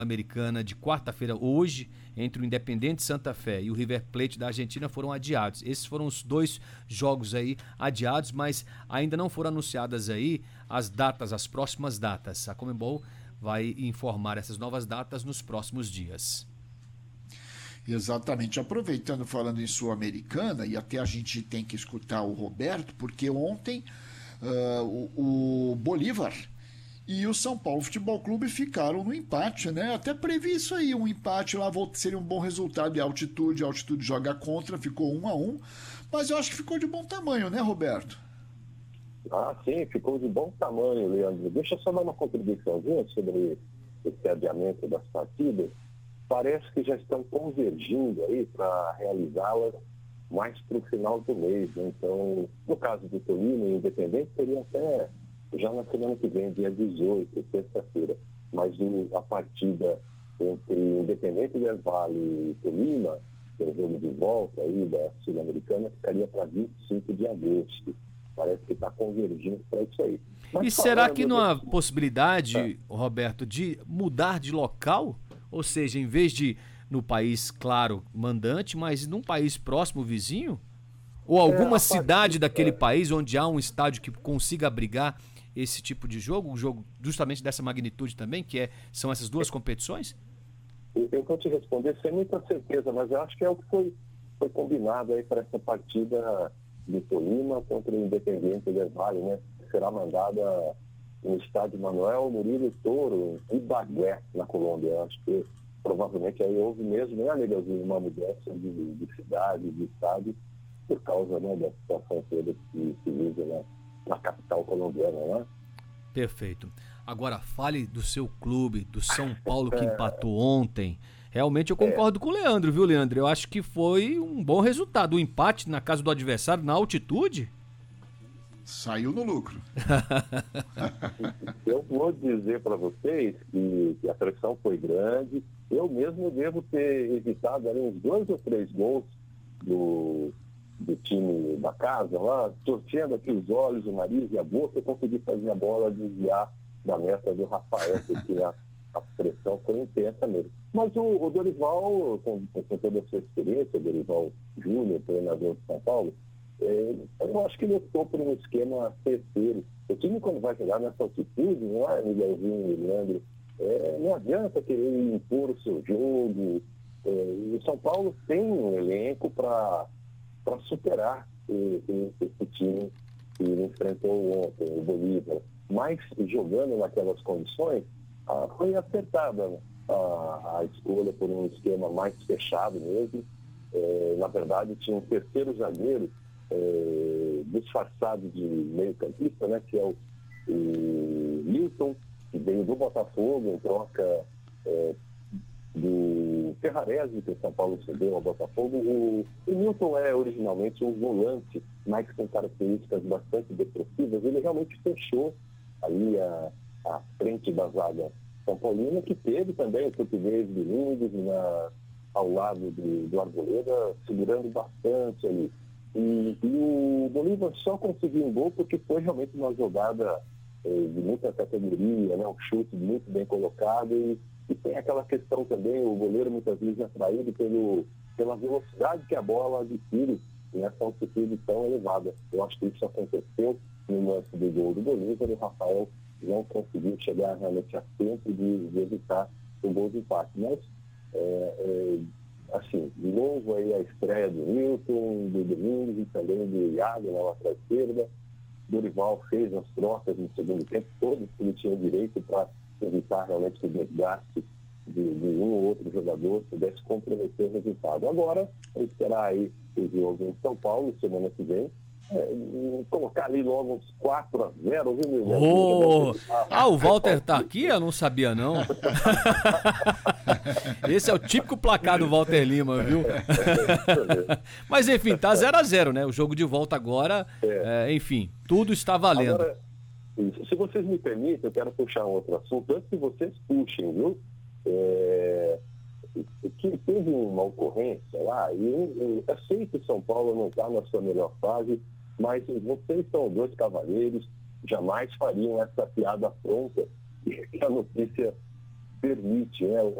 Americana de quarta-feira, hoje, entre o Independente Santa Fé e o River Plate da Argentina foram adiados. Esses foram os 2 jogos aí adiados, mas ainda não foram anunciadas aí as datas, as próximas datas. A Conmebol vai informar essas novas datas nos próximos dias. Exatamente. Aproveitando, falando em Sul-Americana, e até a gente tem que escutar o Roberto, porque ontem o Bolívar e o São Paulo Futebol Clube ficaram no empate, né? Até previ isso aí, um empate lá seria um bom resultado de altitude. A altitude joga contra, ficou 1-1, mas eu acho que ficou de bom tamanho, né, Roberto? Ah, sim, ficou de bom tamanho, Leandro. Deixa eu só dar uma contribuiçãozinha sobre esse adiamento das partidas. Parece que já estão convergindo aí para realizá-las mais para o final do mês, né? Então, no caso do Tolima e Independente, seria até já na semana que vem, dia 18, sexta-feira. Mas a partida entre Independente Del Valle e Tolima, que é o jogo de volta aí da Sul-Americana, ficaria para 25 de agosto. Parece que está convergindo para isso aí. Mas e será que não há possibilidade, Roberto, de mudar de local? Ou seja, em vez de no país, claro, mandante, mas num país próximo, vizinho? Ou alguma cidade daquele país onde há um estádio que consiga abrigar esse tipo de jogo? Um jogo justamente dessa magnitude também, são essas 2 competições? Eu vou te responder sem muita certeza, mas eu acho que é o que foi combinado aí para essa partida de Tolima contra o Independente Del Valle, né? Será mandada no estádio Manuel Murilo Toro, em Ibagué, na Colômbia. Eu acho que provavelmente aí houve mesmo, né, Legalzinho, uma mudança de cidade, de estádio, por causa, né, da situação toda que se vive na capital colombiana, né? Perfeito. Agora, fale do seu clube, do São Paulo, que empatou ontem. Realmente eu concordo com o Leandro, viu, Leandro? Eu acho que foi um bom resultado. O empate na casa do adversário, na altitude. Saiu no lucro. Eu vou dizer para vocês que a pressão foi grande. Eu mesmo devo ter evitado ali uns 2 ou 3 gols do time da casa lá, torcendo aqui os olhos, o nariz e a boca. Eu consegui fazer a bola desviar da meta do Rafael, porque a pressão foi intensa mesmo. Mas o Dorival, com toda a sua experiência, o Dorival Júnior, treinador de São Paulo, eu acho que ele optou por um esquema terceiro. O time, quando vai jogar nessa altitude, não é, Miguelzinho e Leandro? Não adianta querer impor o seu jogo. O São Paulo tem um elenco para superar esse time que enfrentou ontem, o Bolívar. Mas jogando naquelas condições, foi acertada, né, a escolha por um esquema mais fechado mesmo. Na verdade, tinha um terceiro zagueiro disfarçado de meio-campista, né, que é o Milton, que veio do Botafogo em troca do Ferrarese, que o São Paulo cedeu ao Botafogo. O Milton é originalmente um volante, mas com características bastante depressivas. Ele realmente fechou ali a frente da zaga São Paulina, que teve também o português Domingos ao lado do Arboleda, segurando bastante ali. E o Bolívar só conseguiu um gol porque foi realmente uma jogada de muita categoria, né? Um chute muito bem colocado e tem aquela questão também, o goleiro muitas vezes é atraído pela velocidade que a bola adquire nessa altitude tão elevada. Eu acho que isso aconteceu no lance do gol do Bolívar e o Rafael não conseguiu chegar realmente a tempo de evitar o gol de empate. Mas, assim, de novo aí a estreia do Milton, do Domingos e também do Iago na lateral esquerda. Dorival fez as trocas no segundo tempo, todos que ele tinha direito para evitar realmente que o desgaste de um ou outro jogador pudesse comprometer o resultado. Agora, esperar aí o jogo em São Paulo, semana que vem, colocar ali logo uns 4-0, viu, meu irmão? O Walter tá aqui? Eu não sabia, não. Esse é o típico placar do Walter Lima, viu? Mas, enfim, tá 0-0, né? O jogo de volta agora, enfim, tudo está valendo. Agora, se vocês me permitem, eu quero puxar um outro assunto, antes que vocês puxem, viu? Que teve uma ocorrência lá, e eu sei que São Paulo não está na sua melhor fase, mas vocês são 2 cavalheiros, jamais fariam essa piada pronta, que a notícia permite, né?